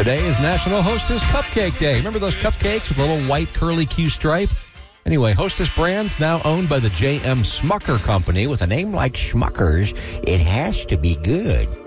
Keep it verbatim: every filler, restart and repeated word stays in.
Today is National Hostess Cupcake Day. Remember those cupcakes with a little white curly Q stripe? Anyway, Hostess Brands now owned by the J M. Smucker Company. With a name like Schmuckers, it has to be good.